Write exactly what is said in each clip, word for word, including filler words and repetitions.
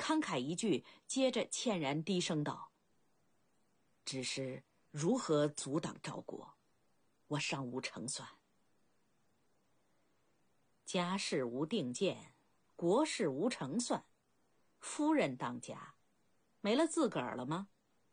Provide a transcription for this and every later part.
慷慨一句，接着歉然低声道：只是如何阻挡赵国，我尚无成算。家事无定见，国事无成算，夫人当家，没了自个儿了吗？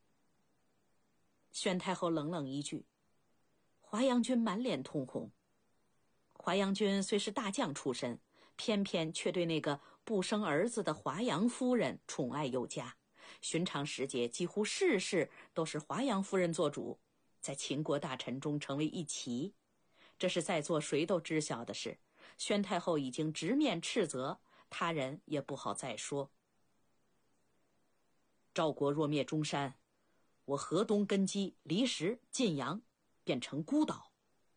宣太后冷冷一句，华阳君满脸通红。华阳君虽是大将出身，偏偏却对那个不生儿子的华阳夫人宠爱有加。寻常时节，几乎事事都是华阳夫人做主，在秦国大臣中成为一奇。这是在座谁都知晓的事，宣太后已经直面斥责，他人也不好再说。赵国若灭中山，我河东根基离石、晋阳便成孤岛。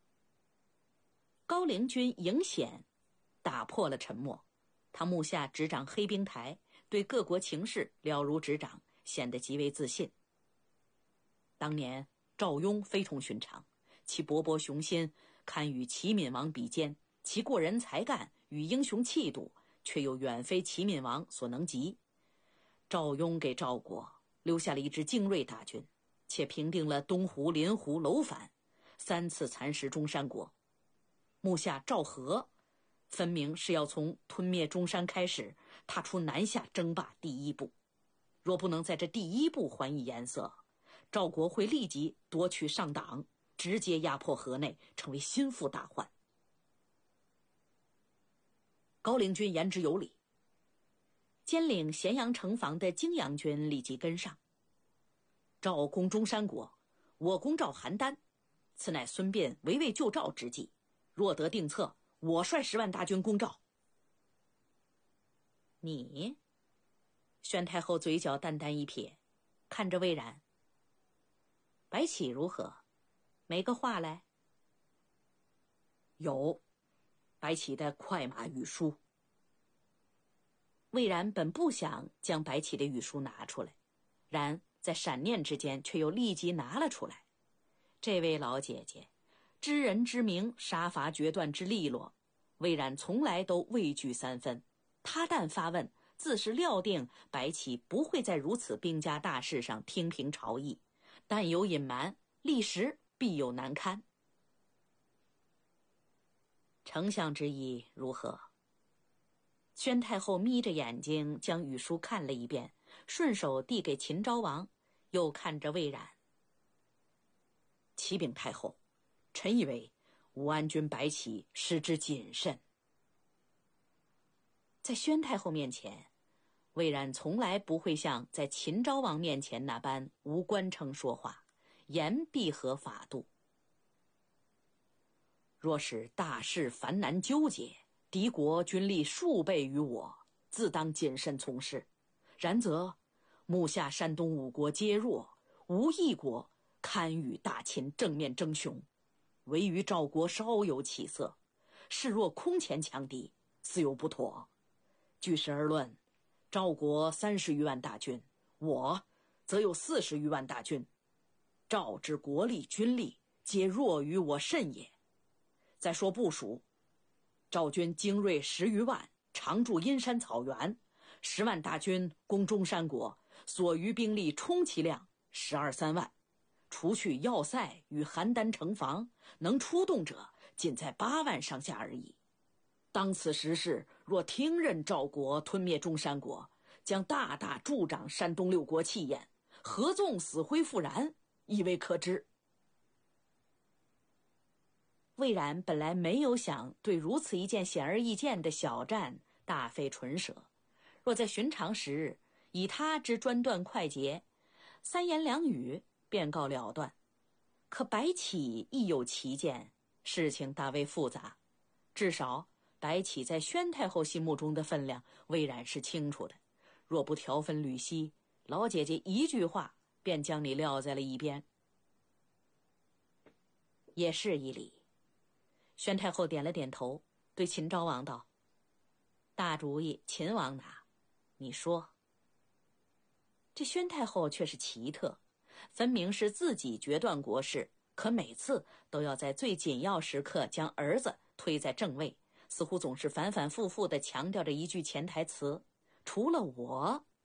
高陵君赢显打破了沉默，他目下执掌黑冰台，对各国情势了如指掌，显得极为自信。当年赵雍非同寻常，其勃勃雄心堪与齐闵王比肩，其过人才干与英雄气度却又远非齐闵王所能及。赵雍给赵国留下了一支精锐大军，且平定了东湖、临湖、楼烦，三次蚕食中山国。目下赵和分明是要从吞灭中山开始，踏出南下争霸第一步。若不能在这第一步还以颜色，赵国会立即夺取上党，直接压迫河内，成为心腹大患。高陵君言之有理，兼领咸阳城防的泾阳君立即跟上。赵攻中山国，我攻赵邯郸，此乃孙膑围魏救赵之计。若得定策，我率十万大军攻赵。你？宣太后嘴角淡淡一撇，看着魏冉。白起如何？没个话来？有，白起的快马御书。魏冉本不想将白起的御书拿出来，然在闪念之间却又立即拿了出来。这位老姐姐知人之明，杀伐决断之利落，魏冉从来都畏惧三分。他但发问，自是料定白起不会在如此兵家大事上听凭朝议，但有隐瞒，历时必有难堪。丞相之意如何？宣太后眯着眼睛将语书看了一遍，顺手递给秦昭王，又看着魏冉。启禀太后，臣以为武安君白起失之谨慎。在宣太后面前，魏冉从来不会像在秦昭王面前那般无官称说话，言必合法度。若是大事繁难纠结，敌国军力数倍于我，自当谨慎从事。然则目下山东五国皆弱，无一国堪与大秦正面争雄，唯余赵国稍有起色，视若空前强敌，似有不妥。据实而论，赵国三十余万大军，我则有四十余万大军，赵之国力军力皆弱于我甚也。再说部署，赵军精锐十余万，常驻阴山草原，十万大军攻中山国，所余兵力充其量十二三万，除去要塞与邯郸城防，能出动者仅在八万上下而已。当此时势，若听任赵国吞灭中山国，将大大助长山东六国气焰，合纵死灰复燃，亦未可知。魏冉本来没有想对如此一件显而易见的小战大费唇舌，若在寻常时日，以他之专断快捷，三言两语便告了断。可白起亦有其见，事情大为复杂，至少白起在宣太后心目中的分量，魏冉是清楚的。若不条分缕析，老姐姐一句话便将你撂在了一边。也是一理。宣太后点了点头，对秦昭王道：大主意秦王拿，你说。这宣太后却是奇特，分明是自己决断国事，可每次都要在最紧要时刻将儿子推在正位，似乎总是反反复复地强调着一句潜台词：除了我，